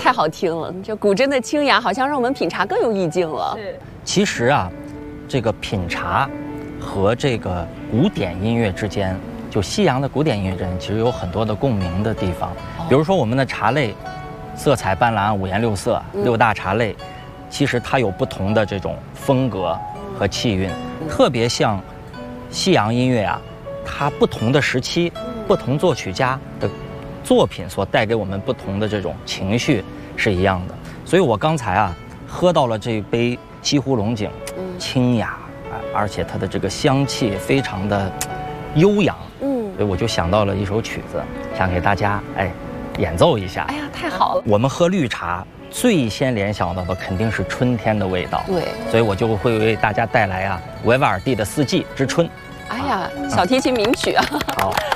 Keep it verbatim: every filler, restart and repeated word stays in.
太好听了，这古筝的清雅好像让我们品茶更有意境了。 是， 其实啊，这个品茶和这个古典音乐之间，就西洋的古典音乐之间，其实有很多的共鸣的地方。比如说我们的茶类，色彩斑斓，五颜六色，六大茶类，其实它有不同的这种风格和气韵，特别像西洋音乐啊，它不同的时期、不同作曲家的作品所带给我们不同的这种情绪是一样的。所以我刚才啊，喝到了这杯西湖龙井，清雅，而且它的这个香气非常的悠扬，嗯，所以我就想到了一首曲子，想给大家哎演奏一下。 哎呀，太好了！ 我们喝绿茶最先联想到的肯定是春天的味道， 对， 所以我就会为大家带来啊维瓦尔第的《四季之春》。 哎呀，小提琴名曲啊！ 好。